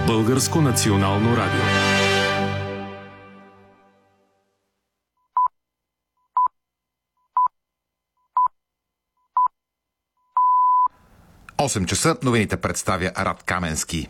Българско национално радио. Осем часа новините представя Рад Каменски.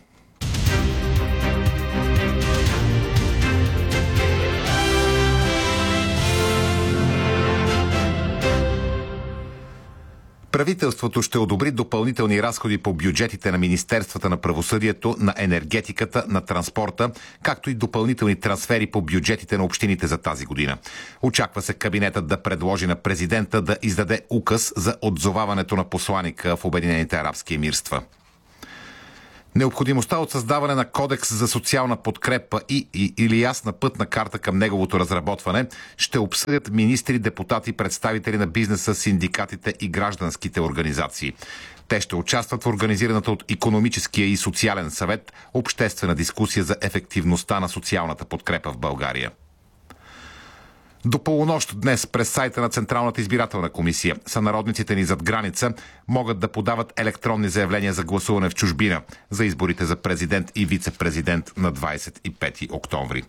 Правителството ще одобри допълнителни разходи по бюджетите на Министерствата на правосъдието, на енергетиката, на транспорта, както и допълнителни трансфери по бюджетите на общините за тази година. Очаква се кабинетът да предложи на президента да издаде указ за отзоваването на посланика в Обединените арабски емирства. Необходимостта от създаване на кодекс за социална подкрепа или ясна пътна карта към неговото разработване ще обсъдят министри, депутати, представители на бизнеса, синдикатите и гражданските организации. Те ще участват в организираната от Икономическия и социален съвет обществена дискусия за ефективността на социалната подкрепа в България. До полунощ днес през сайта на Централната избирателна комисия сънародниците ни зад граница могат да подават електронни заявления за гласуване в чужбина за изборите за президент и вице-президент на 25 октомври.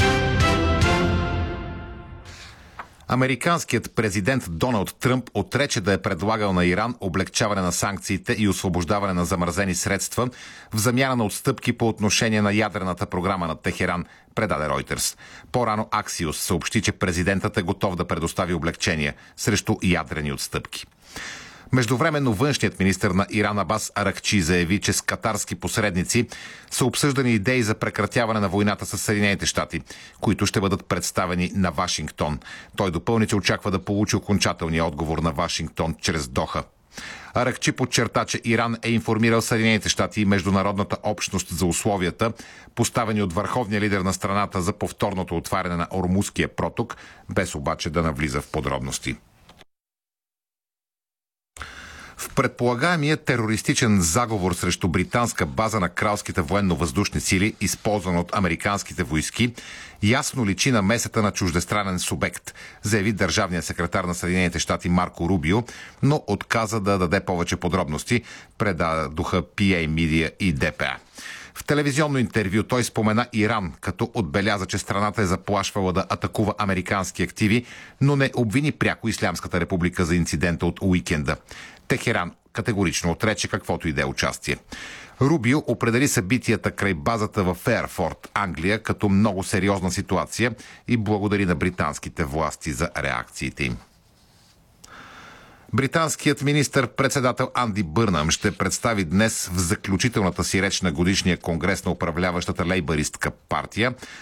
Американският президент Доналд Тръмп отрече да е предлагал на Иран облегчаване на санкциите и освобождаване на замразени средства в замяна на отстъпки по отношение на ядрената програма на Техеран, предаде Ройтерс. По-рано Аксиос съобщи, че президентът е готов да предостави облегчения срещу ядрени отстъпки. Междувременно външният министър на Иран Абас Аракчи заяви, че с катарски посредници са обсъждани идеи за прекратяване на войната с Съединените щати, които ще бъдат представени на Вашингтон. Той допълни, че очаква да получи окончателния отговор на Вашингтон чрез Доха. Аракчи подчерта, че Иран е информирал Съединените щати и международната общност за условията, поставени от върховния лидер на страната за повторното отваряне на Ормузския проток, без обаче да навлиза в подробности. В предполагаемия терористичен заговор срещу британска база на кралските военно-въздушни сили, използван от американските войски, ясно личи намесата на чуждестранен субект, заяви държавният секретар на Съединените щати Марко Рубио, но отказа да даде повече подробности, предадоха PA Media и ДПА. В телевизионно интервю той спомена Иран, като отбеляза, че страната е заплашвала да атакува американски активи, но не обвини пряко Ислямската република за инцидента от уикенда. Техеран категорично отрече каквото и да е участие. Рубио определи събитията край базата в Фейерфорд, Англия, като много сериозна ситуация и благодари на британските власти за реакциите им. Британският министър-председател Анди Бърнам ще представи днес в заключителната си реч на годишния конгрес на управляващата лейбъристка партия